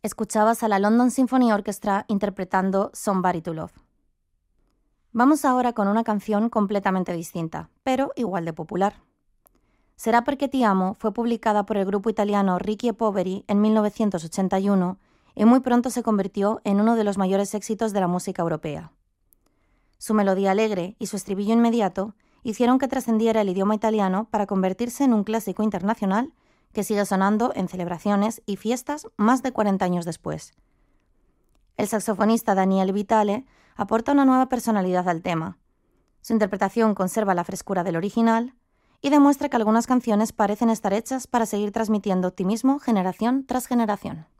Escuchabas a la London Symphony Orchestra interpretando Somebody to Love. Vamos ahora con una canción completamente distinta, pero igual de popular. Será perché ti amo fue publicada por el grupo italiano Ricky e Poveri en 1981 y muy pronto se convirtió en uno de los mayores éxitos de la música europea. Su melodía alegre y su estribillo inmediato hicieron que trascendiera el idioma italiano para convertirse en un clásico internacional que sigue sonando en celebraciones y fiestas más de 40 años después. El saxofonista Daniel Vitale aporta una nueva personalidad al tema. Su interpretación conserva la frescura del original y demuestra que algunas canciones parecen estar hechas para seguir transmitiendo optimismo generación tras generación.